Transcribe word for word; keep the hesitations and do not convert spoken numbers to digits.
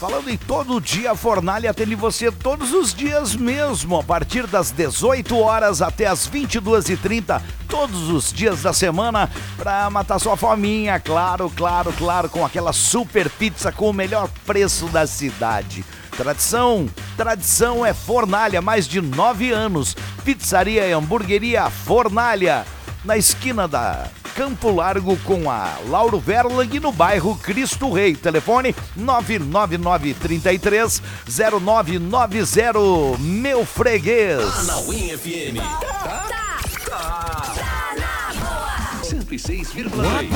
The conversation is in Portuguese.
Falando em todo dia, a Fornalha atende você todos os dias mesmo, a partir das dezoito horas até as vinte e duas e trinta, todos os dias da semana, pra matar sua fominha, claro, claro, claro, com aquela super pizza com o melhor preço da cidade. Tradição, tradição é Fornalha, mais de nove anos. Pizzaria e hamburgueria Fornalha, na esquina da Campo Largo com a Lauro Verlang, no bairro Cristo Rei. Telefone nove nove nove, três três, zero nove nove zero. Meu freguês. Tá na Win F M. Tá? Tá. Tá na boa. cento e seis vírgula dois.